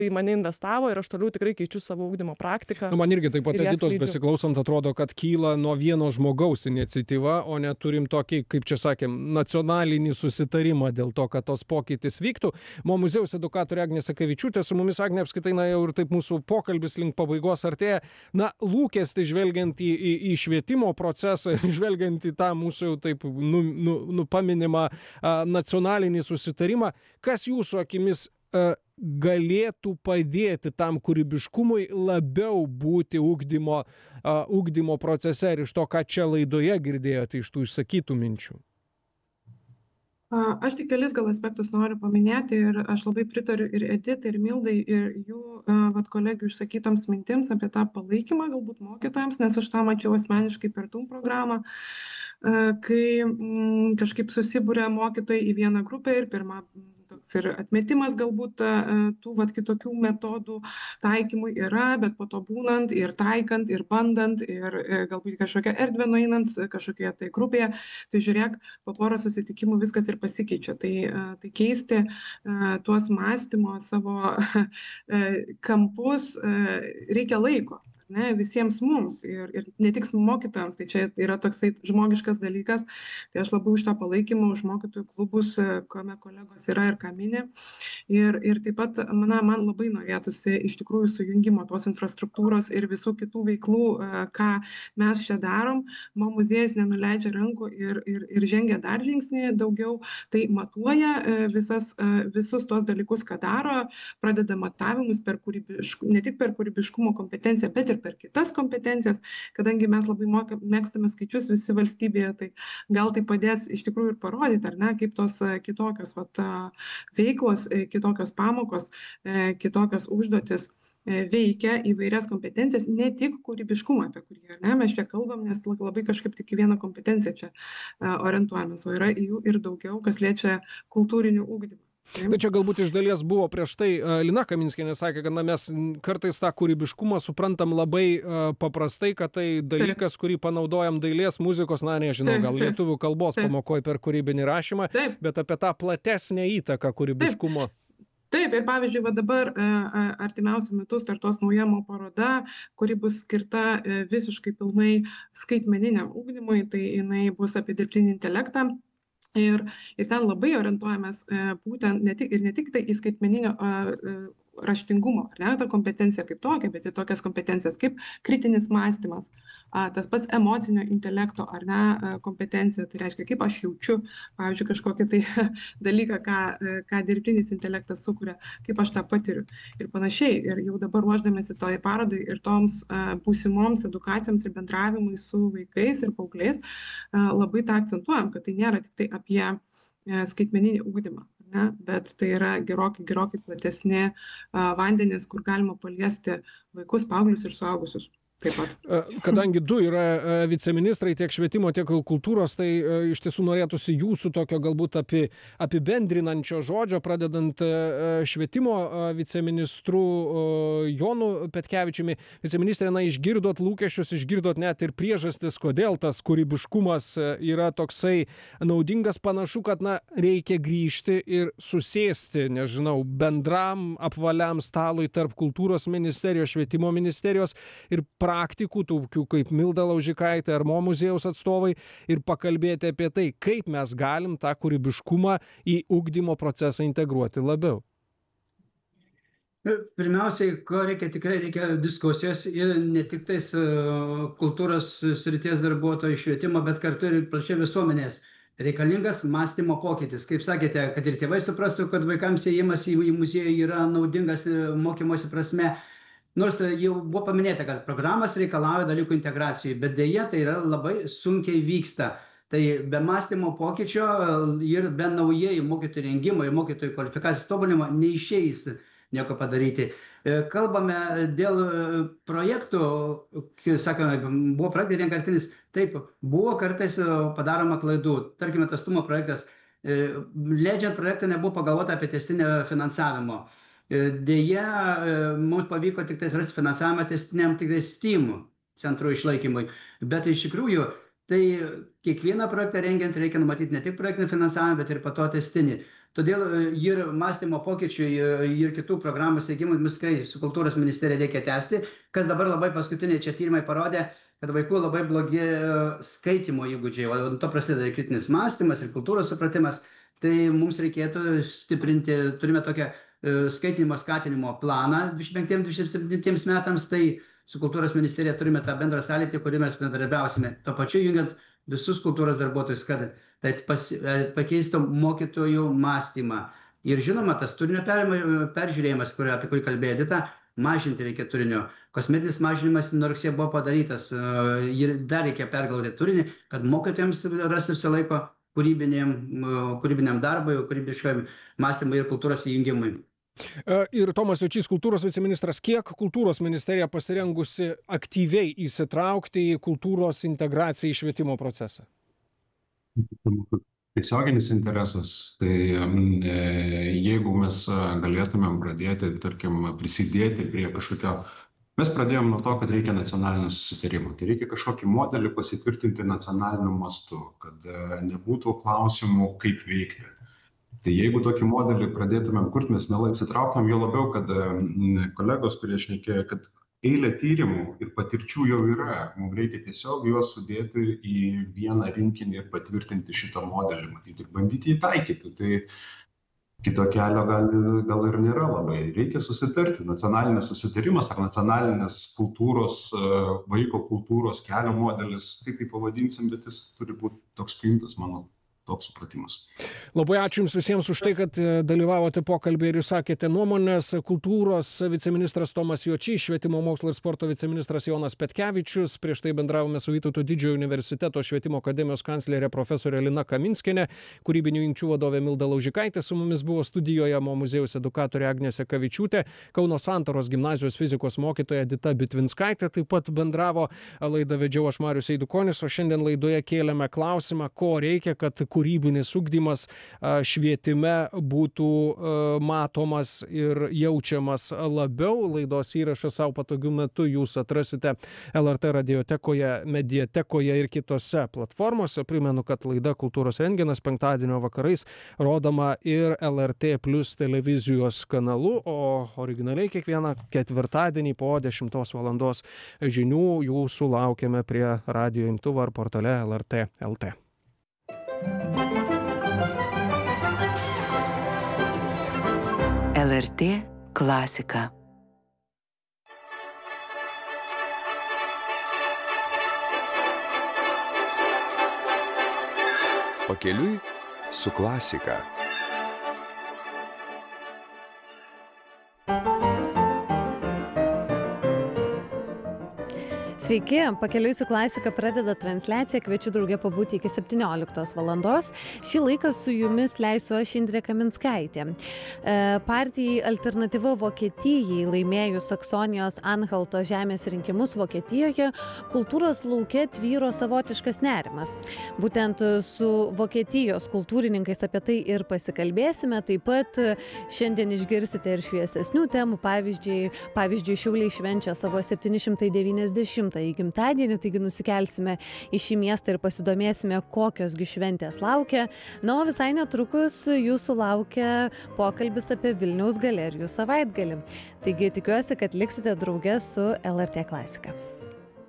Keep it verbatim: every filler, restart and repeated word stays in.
į mane investavo ir aš toliau tikrai keičiu savo ugdymo praktiką. Nu, man irgi taip pat ir ją Editos skleidžiu. besiklausant atrodo, kad kyla nuo vieno žmogaus iniciatyva, o neturim tokį, kaip čia sakėm, nacionalinį susitarimą dėl to, kad tos pokytis vyktų. Mo muziejaus edukatorė Agnė Sakavičiūtė, su mumis Agnė apskaitai, na jau ir taip mūsų pokalbis link pabaigos artėja. Na, lūkesti žvelgiant į, į, į švietimo procesą, žvelgiant į tą mūsų jau taip nu, nu, nupaminimą a, nacionalinį susitarimą, kas jūsų akimis a, galėtų padėti tam kūrybiškumui labiau būti ugdymo, uh, ugdymo procese ir iš to, ką čia laidoje girdėjote iš tų išsakytų minčių? Aš tik kelis gal aspektus noriu paminėti ir aš labai pritariu ir Editai, ir Mildai, ir jų vat, kolegių išsakytoms mintims apie tą palaikymą galbūt mokytojams, nes aš tą mačiau asmeniškai per T U M programą, kai m, kažkaip susibūrė mokytojai į vieną grupę ir pirmą toks ir atmetimas galbūt tų vat, kitokių metodų taikymui yra, bet po to būnant ir taikant, ir bandant, ir galbūt kažkokią erdvę nueinant, kažkokioje tai grupėje, tai žiūrėk, po porą susitikimų viskas ir pasikeičia. Tai, tai keisti tuos mąstymo savo kampus reikia laiko. Ne, visiems mums ir, ir ne tik mokytojams, tai čia yra toksai žmogiškas dalykas, tai aš labai už tą palaikymą, už mokytojų klubus, kuome kolegos yra ir ką mini. Ir, ir taip pat, man, man labai norėtųsi iš tikrųjų sujungimo tos infrastruktūros ir visų kitų veiklų, ką mes čia darom. Mo muziejus nenuleidžia rankų ir, ir, ir žengia dar žingsnį daugiau, tai matuoja visas, visus tos dalykus, ką daro, pradeda matavimus per kūrybiškumą, ne tik per kūrybiškumo kompetenciją, bet ir per kitas kompetencijas, kadangi mes labai mokam, mėgstame skaičius visi valstybėje, tai gal tai padės iš tikrųjų ir parodyti, ar ne, kaip tos kitokios vat, veiklos, kitokios pamokos, kitokios užduotis veikia įvairias kompetencijas, ne tik kūrybiškumą, apie kurį, ar ne, mes čia kalbam, nes labai kažkaip tik į vieną kompetenciją čia orientuojamės, o yra jų ir daugiau, kas liečia kultūrinių ugdymą. Tai čia galbūt iš dalies buvo prieš tai Lina Kaminskienė sakė, kad na, mes kartais tą kūrybiškumą suprantam labai uh, paprastai, kad tai dalykas, kurį panaudojam dailės, muzikos, na nežinau, gal lietuvių kalbos pamokoje per kūrybinį rašymą, Taip. bet apie tą platesnę įtaką kūrybiškumo. Taip. Taip, ir pavyzdžiui, va dabar artimiausiu metu startuos nauja mo paroda, kuri bus skirta visiškai pilnai skaitmeniniam ugdymui, tai jinai bus apie dirbtinį intelektą. Ir, ir ten labai orientuojamės e, būtent ne tik, ir ne tik tai į skaitmeninio e, raštingumo, ar ne, tą kompetenciją kaip tokią, bet į tokias kompetencijas kaip kritinis mąstymas, a, tas pats emocinio intelekto, ar ne, kompetencija, tai reiškia, kaip aš jaučiu, pavyzdžiui, kažkokį tai dalyką, ką, ką dirbtinis intelektas sukuria, kaip aš tą patiriu ir panašiai. Ir jau dabar ruoždamėsi toj parodai ir toms a, būsimoms edukacijoms ir bendravimui su vaikais ir paaugliais, a, labai tą akcentuojam, kad tai nėra tik tai apie a, skaitmeninį ugdymą. Ne, bet tai yra gerokai, gerokai platesni uh, vandenys, kur galima paliesti vaikus, paauglius ir suaugusius. Taip pat. Kadangi du yra viceministrai tiek švietimo, tiek kultūros, tai iš tiesų norėtųsi jūsų tokio galbūt api, apibendrinančio žodžio, pradedant švietimo viceministru Jonu Petkevičiumi. Viceministrė, na, išgirdot lūkesčius, išgirdot net ir priežastis, kodėl tas kūrybiškumas yra toksai naudingas. Panašu, kad, na, reikia grįžti ir susėsti, nežinau, bendram apvaliam stalui tarp kultūros ministerijos, švietimo ministerijos ir praktikų, tokių kaip Milda Laužikaitė ar Mo muziejaus atstovai, ir pakalbėti apie tai, kaip mes galim tą kūrybiškumą į ugdymo procesą integruoti labiau. Pirmiausiai, ko reikia, tikrai reikia diskusijos ir ne tik tais kultūros srities darbuotojų švietimo, bet kartu ir plačiai visuomenės. Reikalingas mąstymo pokytis. Kaip sakėte, kad ir tėvai suprastų, kad vaikams ėjimas į muziejų yra naudingas mokymosi prasme. Nors jau buvo paminėta, kad programas reikalauja dalykų integracijai, bet dėja tai yra labai sunkiai vyksta. Tai be mąstymo pokyčio ir be naujai mokytojų rengimo ir mokytojų kvalifikacijos tobulinimo neišeis nieko padaryti. Kalbame dėl projektų, sakome, buvo projektai vienkartinis, taip, buvo kartais padaroma klaidų. Tarkime, tas Tumo projektas, leidžiant projektą nebuvo pagalvota apie tęstinio finansavimo. Deja, mums pavyko tik tais rasti finansavimą tęstiniam tik tai STEAM centrų išlaikymui. Bet iš tikrųjų, tai kiekvieną projektą rengiant reikia numatyti ne tik projektinį finansavimą, bet ir po to tęstinį. Todėl ir mąstymo pokyčių, ir kitų programų siekimų mus tikrai su kultūros ministerija reikia tęsti, kas dabar labai paskutiniai čia tyrimai parodė, kad vaikų labai blogi skaitymo įgūdžiai, o nuo to prasideda ir kritinis mąstymas, ir kultūros supratimas. Tai mums reikėtų stiprinti, turime tokią skaitymo skatinimo planą dvidešimt penktiems dvidešimt septintiems metams, tai su kultūros ministerija turime tą bendrą sąlytį, kurį mes bendradarbiausime. Tuo pačiu jungiant visus kultūros darbuotojus, kad tai pas, pakeistų mokytojų mąstymą. Ir žinoma, tas turinio peržiūrėjimas, kurį, apie kurį kalbėjo Edita, mažinti reikia turinio. Kosmetinis mažinimas nuo rugsėjo buvo padarytas ir dar reikia pergalvoti turinį, kad mokytojams rasti laiko kūrybiniam, kūrybiniam darbui, kūrybiškam mąstymui ir kultūros įjungimui. Ir Tomas Juočys, kultūros viceministras, kiek kultūros ministerija pasirengusi aktyviai įsitraukti į kultūros integraciją į švietimo procesą? Tiesioginis interesas, tai jeigu mes galėtumėm pradėti, tarkim, prisidėti prie kažkokio, mes pradėjom nuo to, kad reikia nacionalinio susitarimo, tai reikia kažkokį modelį pasitvirtinti nacionaliniu mastu, kad nebūtų klausimų, kaip veikti. Tai jeigu tokį modelį pradėtumėm kurti, mes mielai atsitrauktumėm, jo labiau, kad kolegos, kurie šnekėjo, kad eilė tyrimų ir patirčių jau yra, mums reikia tiesiog juos sudėti į vieną rinkinį ir patvirtinti šitą modelį, matyti ir bandyti jį taikyti. Tai kito kelio gal, gal ir nėra labai. Reikia susitarti. Nacionalinis susitarimas ar nacionalinis kultūros, vaiko kultūros kelio modelis, kaip jį pavadinsim, bet jis turi būti toks priimtas, manau. Toks supratimas. Labai ačiū Jums visiems už tai, kad dalyvavote pokalbį ir Jūs sakėte nuomonės. Kultūros viceministras Tomas Juočys, švietimo mokslo ir sporto viceministras Jonas Petkevičius. Prieš tai bendravome su Vytauto Didžiojo universiteto švietimo akademijos kanclerė profesorė Lina Kaminskienė, kūrybinių jungčių vadovė Milda Laužikaitė. Su mumis buvo studijoje Mo muziejaus edukatorė Agnė Sekavičiūtė, Kauno Santaros gimnazijos fizikos mokytoja Edita Bitvinskaitė. Taip pat bendravo, laidą vedžiau aš Marius Eidukonis, o šiandien laidoje kėlėme klausimą, ko reikia, kad kūrybinis ugdymas švietime būtų matomas ir jaučiamas labiau. Laidos įrašą savo patogiu metu jūs atrasite L R T radiotekoje, mediatekoje ir kitose platformose. Primenu, kad laida Kultūros rengenas penktadienio vakarais rodoma ir L R T plus televizijos kanalu, o originaliai kiekvieną ketvirtadienį po dešimtos valandos žinių jūsų laukiame prie radijo imtuvo ar portale L R T L T. L R T klasika. Pakeliui su klasika. Sveiki, Pakeliui su klasika pradeda transliaciją, kviečiu drauge pabūti iki septynioliktos valandos. Šį laiką su jumis leisiu aš Indrė Kaminskaitė. E, partijai Alternatyva Vokietijai laimėjus Saksonijos Anhalto žemės rinkimus Vokietijoje, kultūros lauke tvyro savotiškas nerimas. Būtent su Vokietijos kultūrininkais apie tai ir pasikalbėsime. Taip pat šiandien išgirsite ir šviesesnių temų. Pavyzdžiui, pavyzdžiui Šiauliai švenčia savo septyni šimtai devyniasdešimtąjį gimtadienį, taigi nusikelsime į šį miestą ir pasidomėsime, kokios gi šventės laukia. Na, o visai netrukus jūsų laukia pokalbis apie Vilniaus galerijų savaitgalį. Taigi tikiuosi, kad liksite drauge su L R T klasika.